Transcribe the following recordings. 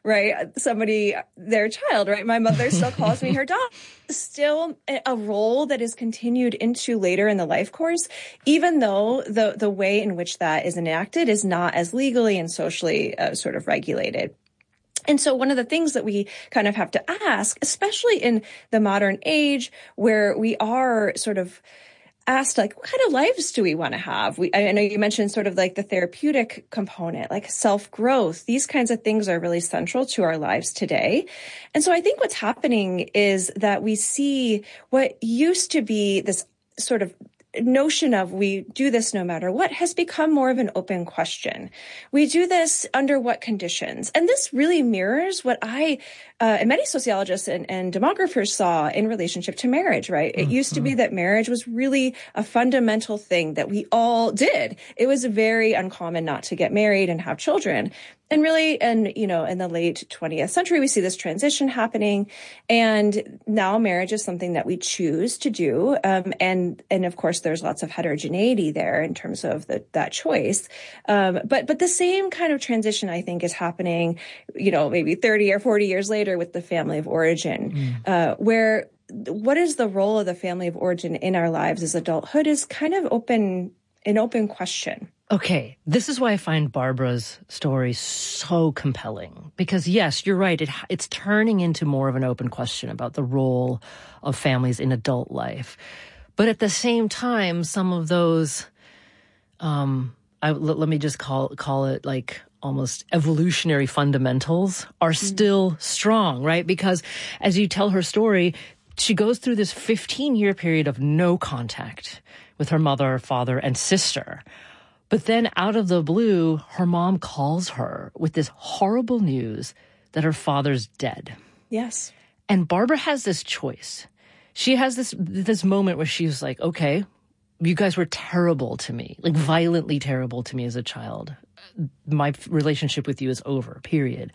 right? Somebody, their child, right? My mother still calls me her dog. Still a role that is continued into later in the life course, even though the way in which that is enacted is not as legally and socially sort of regulated. And so one of the things that we kind of have to ask, especially in the modern age where we are sort of asked, like, what kind of lives do we want to have? I know you mentioned sort of like the therapeutic component, like self-growth. These kinds of things are really central to our lives today. And so I think what's happening is that we see what used to be this sort of notion of we do this no matter what has become more of an open question. We do this under what conditions? And this really mirrors what and many sociologists and demographers saw in relationship to marriage, right? It used to be that marriage was really a fundamental thing that we all did. It was very uncommon not to get married and have children. And really, you know, in the late 20th century, we see this transition happening. And now marriage is something that we choose to do. And of course, there's lots of heterogeneity there in terms of that choice. But the same kind of transition, I think, is happening, you know, maybe 30 or 40 years later with the family of origin, where what is the role of the family of origin in our lives as adulthood is kind of an open question. Okay, this is why I find Barbara's story so compelling. Because yes, you're right, it's turning into more of an open question about the role of families in adult life. But at the same time, some of those, let me just call it like almost evolutionary fundamentals are still strong, right? Because as you tell her story, she goes through this 15-year period of no contact with her mother, father, and sister. But then out of the blue, her mom calls her with this horrible news that her father's dead. Yes. And Barbara has this choice. She has this moment where she's like, okay, you guys were terrible to me, like violently terrible to me as a child. My relationship with you is over, period.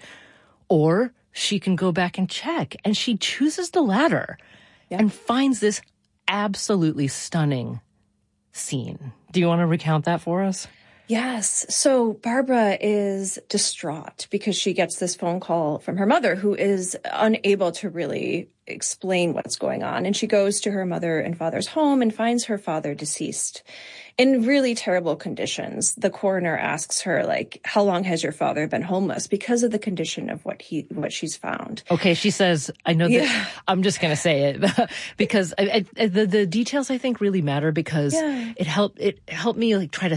Or she can go back and check. And she chooses the latter and finds this absolutely stunning scene. Do you want to recount that for us? Yes. So Barbara is distraught because she gets this phone call from her mother, who is unable to really explain what's going on. And she goes to her mother and father's home and finds her father deceased in really terrible conditions. The coroner asks her, like, how long has your father been homeless? Because of the condition of what she's found. Okay, she says, I know that, I'm just going to say it because the details I think really matter because it helped me like try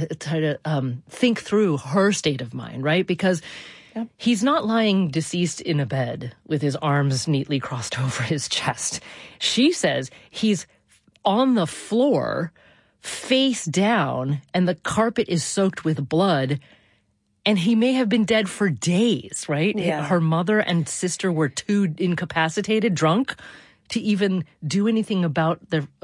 to think through her state of mind, right? Because he's not lying deceased in a bed with his arms neatly crossed over his chest. She says he's on the floor, face down, and the carpet is soaked with blood, and he may have been dead for days, right? Yeah. Her mother and sister were too incapacitated, drunk, to even do anything about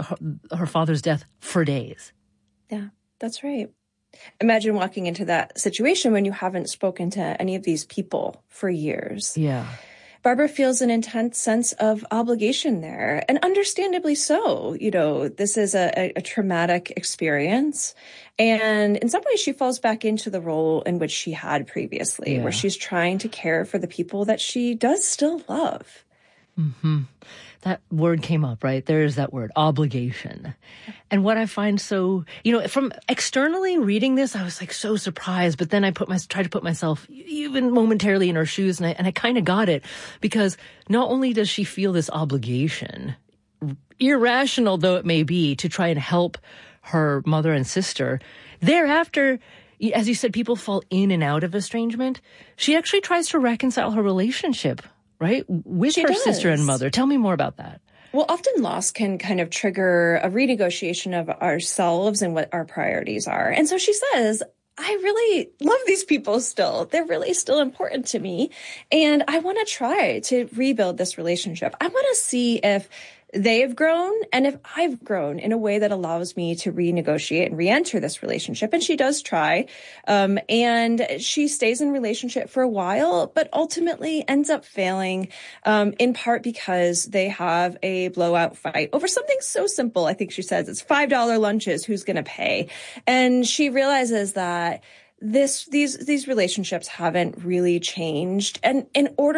her father's death for days. Yeah, that's right. Imagine walking into that situation when you haven't spoken to any of these people for years. Yeah. Barbara feels an intense sense of obligation there, and understandably so. You know, this is a traumatic experience. And in some ways, she falls back into the role in which she had previously, where she's trying to care for the people that she does still love. Mm-hmm. That word came up, right? There's that word, obligation. And what I find so, you know, from externally reading this, I was like so surprised, but then I tried to put myself even momentarily in her shoes, and I kind of got it, because not only does she feel this obligation, irrational though it may be, to try and help her mother and sister, thereafter, as you said, people fall in and out of estrangement. She actually tries to reconcile her relationship, right, with her sister and mother. Tell me more about that. Well, often loss can kind of trigger a renegotiation of ourselves and what our priorities are. And so she says, I really love these people still. They're really still important to me. And I want to try to rebuild this relationship. I want to see if they've grown and if I've grown in a way that allows me to renegotiate and re-enter this relationship. And she does try. And she stays in relationship for a while, but ultimately ends up failing, in part because they have a blowout fight over something so simple. I think she says it's $5 lunches. Who's going to pay? And she realizes that these relationships haven't really changed. And in order